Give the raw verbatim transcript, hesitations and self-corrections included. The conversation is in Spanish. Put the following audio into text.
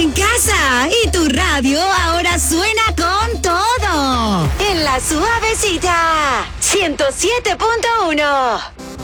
en casa y tu radio ahora suena con todo. En La Suavecita, ciento siete punto uno.